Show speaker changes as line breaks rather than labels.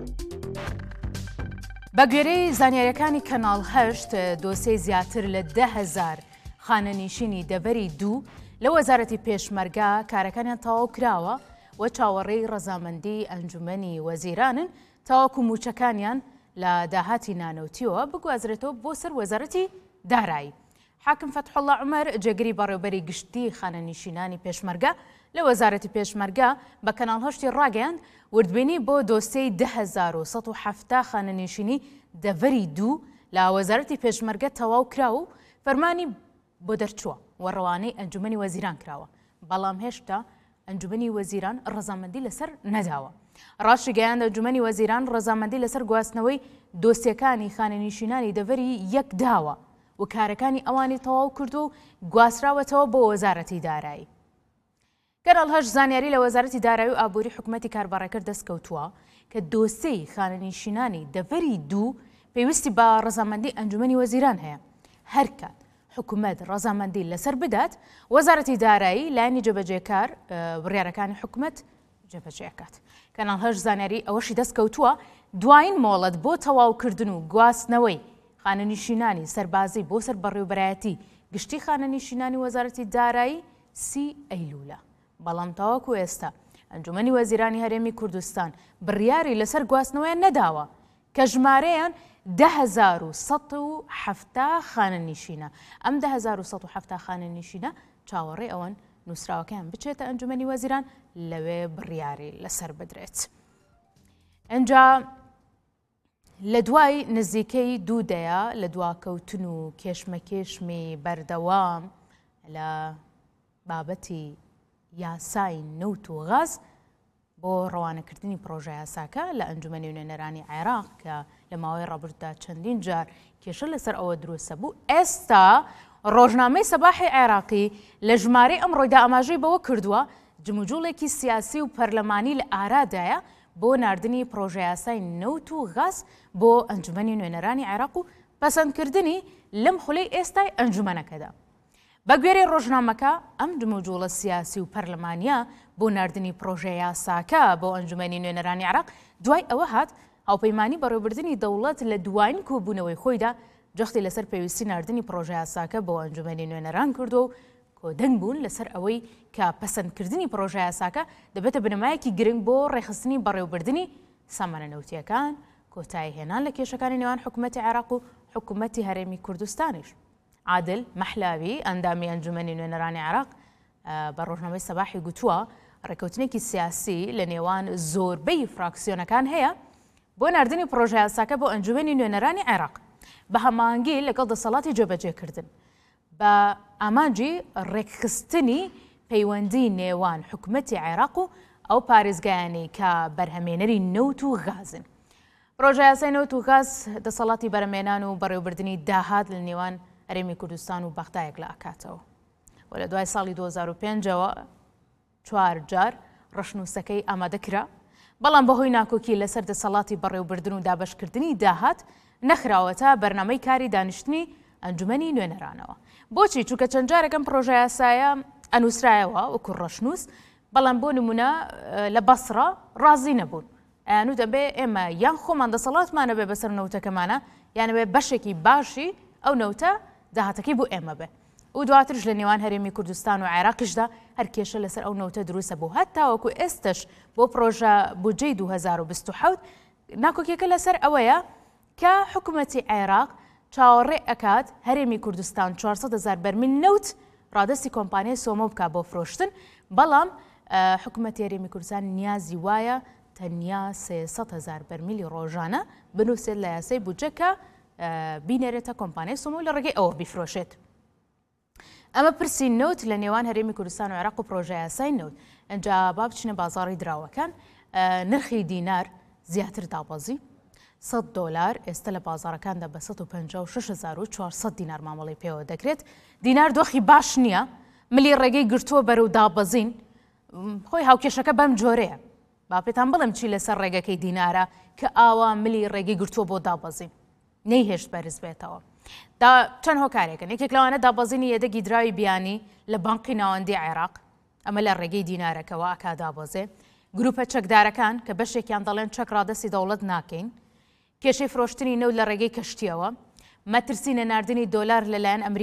بە گوێرەی زانیاریەکانی کەناڵ 8 دۆسیەی زیاتر لە 10,000 خانەنشینی دەڤەری دوو لە وەزارەتی پێشمەرگە کارەکانیان تەواو کراوە و چاوەڕێی ڕەزامەندی ئەنجومەنی وەزیرانن تاوەکو موچەکانیان لە داهاتی نانەوتیەوە بگوازرێتەوە بۆ سەر وەزارەتی دارایی. حاکم فتحوڵڵا عومەر جێگری بەڕێوەبەری گشتی خانەنشینانی پێشمەرگە لە وەزارەتی پێشمەرگە بە کەناڵ 8 ڕاگەیاند وردبینی بۆ دۆسیەی 10,170 خانەنشینی دەڤەری دوو لە وەزارەتی پێشمەرگە تەواو کراوە و فەرمانی بۆ دەرچووە و ڕەوانەی ئەنجومەنی وەزیران کراوە، بەڵام هێشتا ئەنجومەنی وەزیران ڕەزامەندی لەسەر نەداوە. ڕاشی گەیاند ئەنجومەنی وەزیران ڕەزامەندی لەسەر گواستنەوەی دۆسیەکانی خانەنشینانی دەڤەری یەک داوە و کارەکانی ئەوانی تەواو کردو و گواستراوەتەوە بۆ وەزارەتی دارایی. کەناڵ 8 زانیاری لە وەزارەتی دارایی و ئابووری حکوومەتی کاربڕێکرد دەستکەوتووە کە دۆسیەی خانەنشینانی دەڤەری دوو پێویستی بە ڕەزامەندی ئەنجومەنی وەزیران هەیە. هەر کات حکوومەت ڕەزامەندی لەسەر بدات، وەزارەتی دارایی لایەنی جێبەجێکار بڕیارەکانی حکوومەت جێبەجێکات. کەناڵ 8 زانیاری ئەوەشی دەستکەوتووە دوایین مۆڵەت بۆ تەواوکردن و گواستنەوەی خانەنشینانی سەربازی بۆ سەر بەڕێوەبەرایەتی گشتی خانەنشینانی وەزارەتی دارایی 30 ئەیلوولە. بەڵام تاوەکو ئێستا ئەنجومەنی وەزیرانی هەرێمی کوردستان بڕیاری لەسەر گواستنەوەیان نەداوە کە ژمارەیان 10,170 خانەنشینە. ئەم 10,170 خانەنشینە چاوەڕێ ئەوەن نووسراوەکەیان بچێتە ئەنجومەنی وەزیران لەوێ بڕیاری لەسەر بدرێت. ئەنجا لە دوای نزیکەی دوودەیە لە دواکەوتن و کێشمەکێشمی بەردەوام لە بابەتی یاسای نەوت و غاز بۆ ڕەوانەکردنی پرۆژە یاساکە لە ئەنجومەنی نوێنەرانی عێراق کە لە ماوەی ڕابردوودا چەندین جار کێشە لەسەر ئەوە دروستە بوو. ئێستا ڕۆژنامەی سەباحی عێراقی لە ژمارەی ئەمڕۆیدا ئاماژەی بەوە کردووە جموجوڵێکی سیاسی و پەرلەمانی لە ئارادایە بۆ ناردنی پرۆژە یاسای نەوت و غاز بۆ ئەنجومەنی نوێنەرانی عێراق و پەسەندکردنی لەم خولەی ئێستای ئەنجومەنەکەدا. بە گوێرەی ڕۆژنامەکە ئەم جموجوڵە سیاسی و پەرلەمانیە بۆ ناردنی پرۆژە یاساکە بۆ ئەنجومەنی نوێنەرانی عێراق دوای ئەوە هات هاوپەیمانی بەڕێوەبردننی دەوڵەت لە دوایین کۆبوونەوەی خۆیدا جەختی لەسەر پێویستی ناردنی پرۆژە یاساکە بۆ ئەنجومەنی نوێنەران کردو و کۆدەنگ بوون لەسەر ئەوەی کە پەسەندکردنی پرۆژە یاساکە دەبێتە بنەمایەکی گرنگ بۆ ڕێخستنی بەڕێوەبردننی سامانە نەوتیەکان، کۆتایی هێنان لە کێشەکانی نێوان حکوومەتی عێراق و حکوومەتی هەرێمی کوردستانیش. عادل مەحلاوی ئەندامی ئەنجومەنی نوێنەرانی عێراق بە ڕۆژنامەی سەباحی گوتووە ڕێکەوتنێکی سیاسی لە نێوان زۆربەی فراکسیۆنەکان هەیە بۆ ناردنی پرۆژە یاساکە بۆ ئەنجومەنی نوێنەرانی عێراق بە هەماهەنگی لەگەڵ دەسەڵاتی جێبەجێکردن بە ئامانجی ڕێکخستنی پەیوەندی نێوان حکوومەتی عێراق و ئەو پارێزگایانی کە بەرهەمێنەری نەوت و غازن. پرۆژە یاسای نەوت و غاز دەسەڵاتی بەرهەمێنان و بەڕێوەبردننی داهات لە نێوان هەرێمی کوردستان و بەختایەک لە ئاکاتەوە و لە دوای ساڵی 2005ەوە 4 جار ڕەشنووسەکەی ئامادەکرا، بەڵام بەهۆی ناکۆکی لەسەر دەسەڵاتی بەڕێوەبردن و دابەشکردنی داهات نەخراوەتە بەرنامەی کاری دانیشتنی ئەنجومەنی نوێنەرانەوە. بۆچی؟ چونکە چەند جارێکم پرۆژە یاسایە ئەنووسرایەوە وەکو ڕەشنووس، بەڵام بۆ نمونە لە بەسڕە ڕازی نەبوون، ئەیانوو دەبێ ئێمە یان خۆمان دەسەڵاتمانە بێ بەسەر نەوتەکەمانە یانەبێ بەشێکی باشی ئەو نەوتە داهاتەکەی بۆ ئێمە بێ و دواترش لە نێوان هەرێمی کوردستان و عێراقیشدا هەر کێشە لەسەر ئەو نەوتە دروستە بوو. هەتاوەکو ئێستش بۆ پرۆژە بودجەی 2027 ناکۆکیەکە لەسەر ئەوەیە کە حکوومەتی عێراق چاوەڕێ ئەکات هەرێمی کوردستان 400,000 بەرمیل نەوت ڕادستی کۆمپانیای سۆمە بکات بۆ فرۆشتن، بەڵام حکوومەتی هەرێمی کوردستان نیازی وایە تەنیا 300,000 بەرمیلی ڕۆژانە بنووسێت لە یاسای بودجەکە بینێرێتە کۆمپانیای سۆمە لە ڕێگەی ئەوە بیفرۆشێت. ئەمە پرسی نەوت لە نێوان هەرێمی کوردستان و عێراق و پرۆژە یاسای نەوت. ئەنجا با بچینە بازاڕی دراوەکان، نرخی دینار زیاتر دابەزی، $100 ئێستا لە بازارەکاندا بە 156,400 دینار مامەڵی پێوە دەکرێت. دینار دۆخی باش نییە، ملی ڕێگەی گرتووە بەرەو دابەزین، خۆی هاوکێشەکە بەم جۆرەیە. با پێتان بڵم چی لەسەر ڕێگەکەی دینارە کە ئاوا ملی ڕێگەی گرتووە بۆ دابەزین نەیهێشت بەرز بێتەوە. چەند هۆکارێکن، یەکێک لەوانە دابەزینی یەدەگی دراوی بیانی لە بانقی ناوەندی عێراق، ئەمە لە ڕێگەی دینارەکەەوە ئاکا دابەزێ. گروپە چەکدارەکان کە بەشێکیان دەڵێن چەک ڕادەسی دەوڵەت ناکەین، کێشەی فرۆشتنی نەوت لە ڕێگەی کەشتیەوە، مەترسینە ناردنی دۆلار لەلایەن ئەمریکا